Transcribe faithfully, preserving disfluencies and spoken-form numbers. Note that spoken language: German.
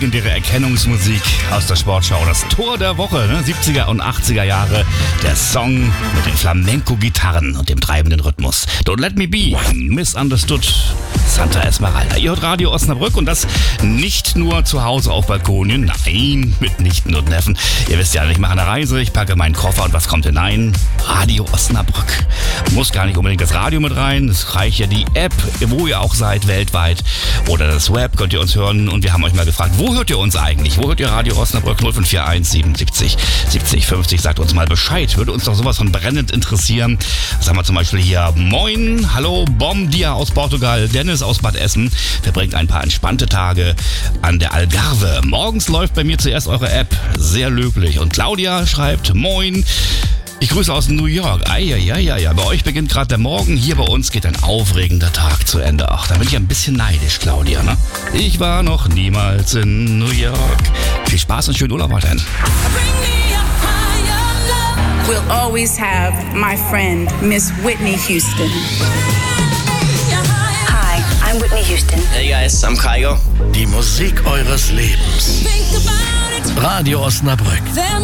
legendäre Erkennungsmusik aus der Sportschau. Das Tor der Woche, ne? siebziger und achtziger Jahre. Der Song mit den Flamenco-Gitarren und dem treibenden Rhythmus. Don't Let Me Be, Misunderstood, Santa Esmeralda. Ihr hört Radio Osnabrück und das nicht nur zu Hause auf Balkonien, nein, mit Nichten und Neffen. Ihr wisst ja, ich mache eine Reise, ich packe meinen Koffer und was kommt hinein? Radio Osnabrück. Muss gar nicht unbedingt das Radio mit rein, es reicht ja die App, wo ihr auch seid, weltweit. Oder das Web, könnt ihr uns hören. Und wir haben euch mal gefragt, wo hört ihr uns eigentlich? Wo hört ihr Radio Osnabrück? null fünf vier eins siebenundsiebzig siebzig fünfzig. Sagt uns mal Bescheid. Würde uns doch sowas von brennend interessieren. Das haben wir zum Beispiel hier. Moin, hallo, Bom Dia aus Portugal. Dennis aus Bad Essen verbringt ein paar entspannte Tage an der Algarve. Morgens läuft bei mir zuerst eure App. Sehr löblich. Und Claudia schreibt, moin. Ich grüße aus New York. Eieieiei, bei euch beginnt gerade der Morgen. Hier bei uns geht ein aufregender Tag zu Ende. Ach, da bin ich ein bisschen neidisch, Claudia, ne? Ich war noch niemals in New York. Viel Spaß und schönen Urlaub weiterhin. We'll always have my friend, Miss Whitney Houston. Hi, I'm Whitney Houston. Hey guys, I'm Kygo. Die Musik eures Lebens. Radio Osnabrück.